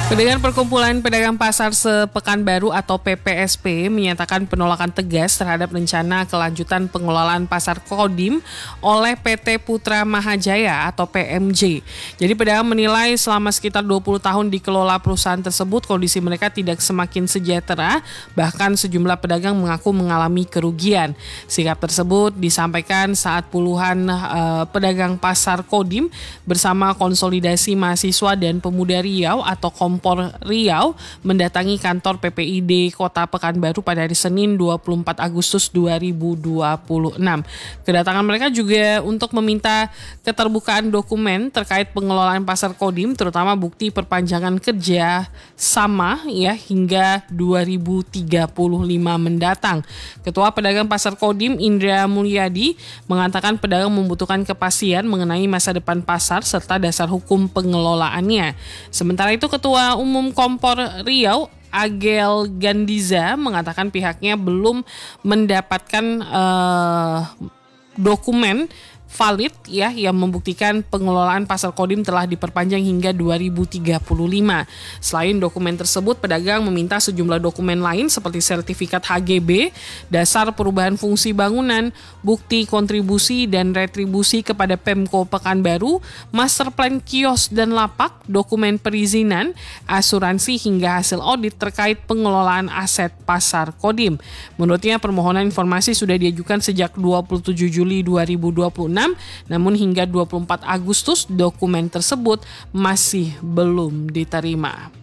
Pedagang Perkumpulan Pedagang Pasar Sepekanbaru atau PPSP menyatakan penolakan tegas terhadap rencana kelanjutan pengelolaan Pasar Kodim oleh PT Putra Mahajaya atau PMJ. Jadi pedagang menilai selama sekitar 20 tahun dikelola perusahaan tersebut, kondisi mereka tidak semakin sejahtera, bahkan sejumlah pedagang mengaku mengalami kerugian. Sikap tersebut disampaikan saat puluhan pedagang Pasar Kodim bersama Konsolidasi Mahasiswa dan Pemuda Riau atau Kompor Riau mendatangi kantor PPID Kota Pekanbaru pada hari Senin 24 Agustus 2026. Kedatangan mereka juga untuk meminta keterbukaan dokumen terkait pengelolaan Pasar Kodim, terutama bukti perpanjangan kerja sama hingga 2035 mendatang. Ketua Pedagang Pasar Kodim Indra Mulyadi mengatakan pedagang membutuhkan kepastian mengenai masa depan pasar serta dasar hukum pengelolaannya. Sementara itu Ketua Umum Kompor Riau Agel Gandiza mengatakan pihaknya belum mendapatkan dokumen valid yang membuktikan pengelolaan Pasar Kodim telah diperpanjang hingga 2035. Selain dokumen tersebut, pedagang meminta sejumlah dokumen lain seperti sertifikat HGB, dasar perubahan fungsi bangunan, bukti kontribusi dan retribusi kepada Pemko Pekanbaru, master plan kios dan lapak, dokumen perizinan, asuransi hingga hasil audit terkait pengelolaan aset Pasar Kodim. Menurutnya permohonan informasi sudah diajukan sejak 27 Juli 2026. Namun hingga 24 Agustus dokumen tersebut masih belum diterima.